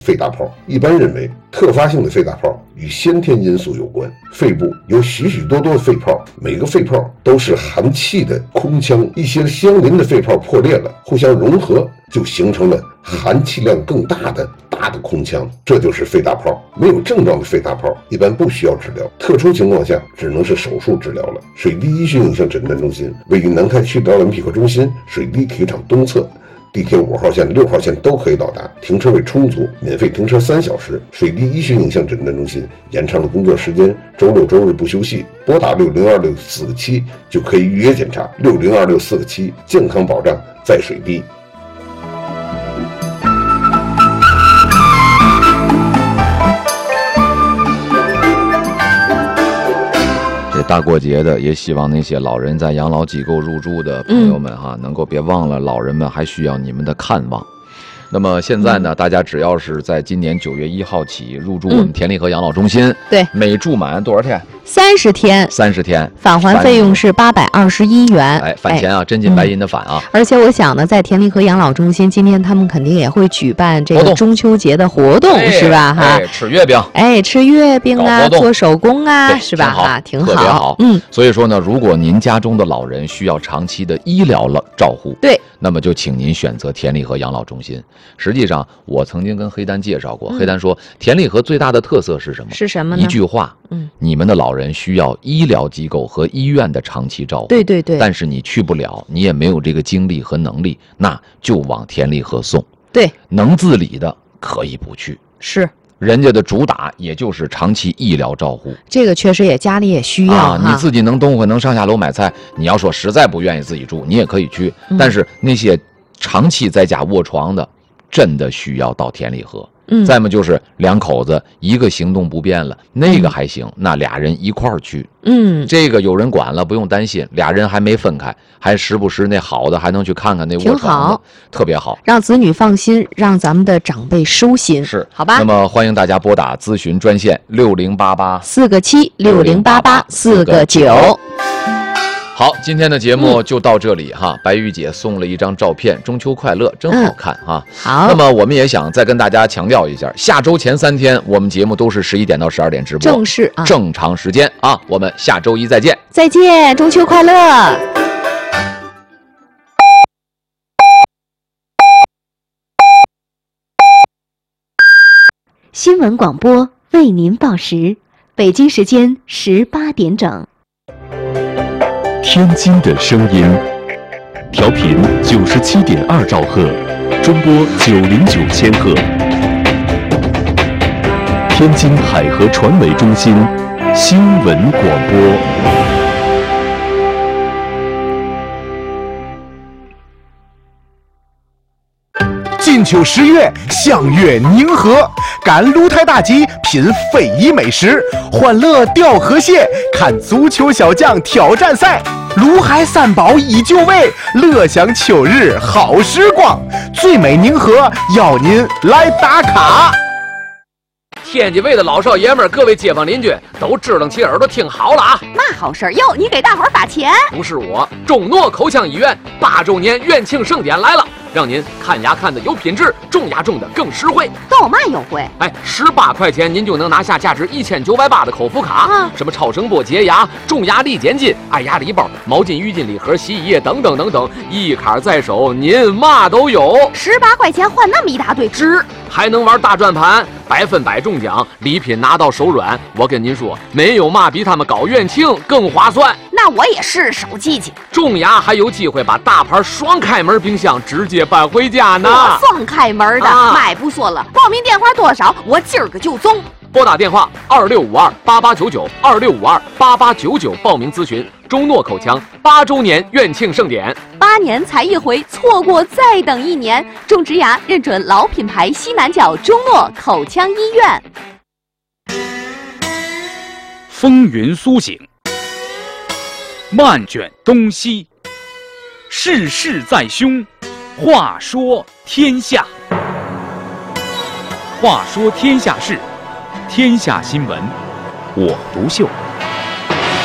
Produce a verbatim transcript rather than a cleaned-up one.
肺大泡。一般认为，特发性的肺大泡与先天因素有关。肺部有许许多多的肺泡，每个肺泡都是含气的空腔，一些相邻的肺泡破裂了，互相融合，就形成了含气量更大的大的空腔，这就是肺大泡。没有症状的肺大泡一般不需要治疗，特殊情况下只能是手术治疗了。水滴医学影像诊断中心位于南开区导览皮科中心水滴体育场东侧，地铁五号线、六号线都可以到达，停车位充足，免费停车三小时。水滴医学影像诊断中心延长了工作时间，周六周日不休息。拨打六零二六四个七就可以预约检查，六零二六四个七，健康保障在水滴。 大过节的，也希望那些老人在养老机构入住的朋友们哈，嗯、能够别忘了，老人们还需要你们的看望。那么现在呢，嗯、大家只要是在今年九月一号起入住我们田立和养老中心，嗯、 对， 每住满多少天？ 三十天， 三十天， 返还费用是八百二十一元。 哎，返钱啊，真金白银的返啊！ 嗯、而且我想呢，在田立和养老中心，今天他们肯定也会举办这个中秋节的活动，是吧？哈、 哎，吃月饼， 哎，吃月饼啊，做手工啊，是吧？ 哈， 挺好， 特别好。 嗯， 所以说呢，如果您家中的老人需要长期的医疗了照护， 对， 那么就请您选择田立和养老中心。实际上，我曾经跟黑丹介绍过，嗯、黑丹说，田立和最大的特色是什么？ 是什么呢？ 一句话，嗯，你们的老人需要医疗机构和医院的长期照顾， 对对对， 但是你去不了，你也没有这个精力和能力，那就往田立和送。 对， 能自理的可以不去， 是。 人家的主打也就是长期医疗照护， 这个确实也家里也需要啊。你自己能动活，能上下楼买菜，你要说实在不愿意自己住，你也可以去。嗯、但是那些长期在家卧床的，真的需要到田立和。嗯，再么就是两口子一个行动不便了，那个还行，嗯、那俩人一块儿去。嗯，这个有人管了，不用担心，俩人还没分开，还时不时那好的还能去看看那卧床的，特别好， 让子女放心，让咱们的长辈收心， 是好吧？ 那么欢迎大家拨打咨询专线六零八八四个七六零八八四个九。 好，今天的节目就到这里哈。白玉姐送了一张照片，中秋快乐，真好看哈。 嗯、好， 那么我们也想再跟大家强调一下，下周前三天我们节目都是十一点到十二点直播， 正式啊， 正常时间啊。我们下周一再见， 再见，中秋快乐。 新闻广播为您报时，北京时间十八点整。 天津的声音，调频九十七点二兆赫，中波九零九千赫。天津海河传媒中心新闻广播。 金秋十月，相约宁河，赶鹿台大集，品非遗美食，欢乐钓河蟹，看足球小将挑战赛。卢海三宝依旧味，乐享秋日好时光。最美宁河，邀您来打卡。 天津卫的老少爷们儿，各位街坊邻居都支棱起耳朵听好了啊！ 嘛好事儿哟？你给大伙儿发钱？ 不是我，中诺口腔医院八周年院庆盛典来了，让您看牙看的有品质，种牙种的更实惠。 都有嘛优惠？ 哎，十八块钱您就能拿下价值一千九百八的口服卡，啊、什么超声波洁牙、种牙力减筋、爱牙礼包、毛巾、浴巾礼盒、洗衣液等等等等，一卡在手，您嘛都有。 十八块钱换那么一大堆，值！ 还能玩大转盘，百分百中奖，礼品拿到手软。我跟您说，没有嘛比他们搞院庆更划算。 那我也是手机去。 种牙还有机会把大牌双开门冰箱直接搬回家呢。 双开门的，啊、买不说了。报名电话多少？我今儿个就中。 拨打电话二六五二八八九九二六五二八八九九报名咨询中诺口腔八周年院庆盛典。 八年才一回，错过再等一年。种植牙认准老品牌西南角中诺口腔医院。 风云苏醒，漫卷东西，世事在胸。话说天下，话说天下事，天下新闻，我独秀。